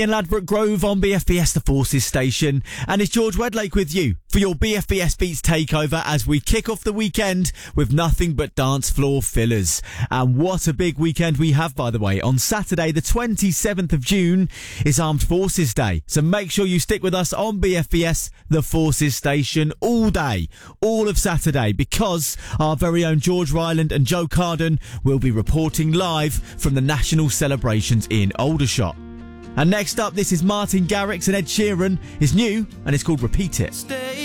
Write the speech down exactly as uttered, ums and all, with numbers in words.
In Ladbroke Grove on B F B S The Forces station, and it's George Wedlake with you for your B F B S Beats takeover as we kick off the weekend with nothing but dance floor fillers. And what a big weekend we have, by the way. On Saturday the twenty-seventh of June is Armed Forces Day, so make sure you stick with us on B F B S The Forces station all day, all of Saturday, because our very own George Ryland and Joe Carden will be reporting live from the national celebrations in Aldershot. And next up, this is Martin Garrix and Ed Sheeran. It's new, and it's called Repeat It.